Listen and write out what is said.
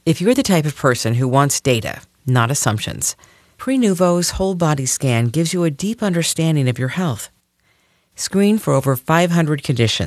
If you're the type of person who wants data, not assumptions, Prenuvo's whole body scan gives you a deep understanding of your health. Screen for over 500 conditions